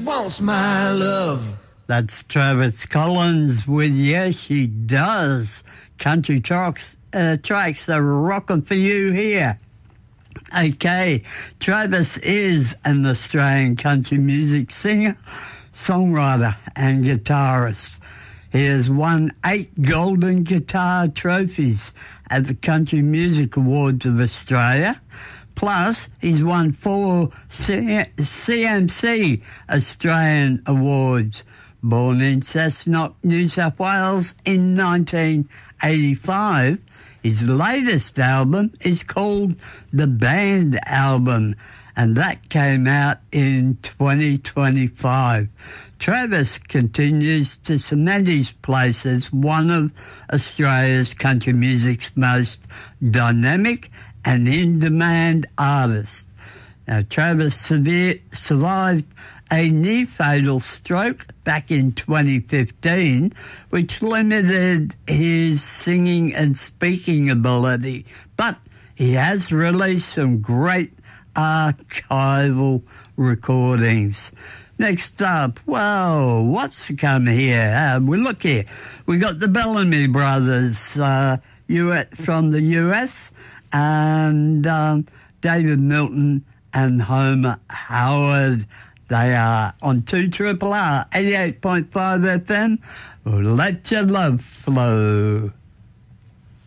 wants my love. That's Travis Collins with Yes, She Does. Country tracks are rocking for you here. Okay, Travis is an Australian country music singer, songwriter and guitarist. He has won 8 golden guitar trophies at the Country Music Awards of Australia. Plus, he's won 4 CMC Australian Awards. Born in Cessnock, New South Wales in 1985, his latest album is called The Band Album, and that came out in 2025. Travis continues to cement his place as one of Australia's country music's most dynamic and in-demand artists. Now, Travis survived a near-fatal stroke back in 2015, which limited his singing and speaking ability, but he has released some great archival recordings. Next up, whoa, what's to come here? We look here. We got the Bellamy Brothers from the US, and David Milton and Homer Howard. They are on 2RRR 88.5 FM. Let your love flow.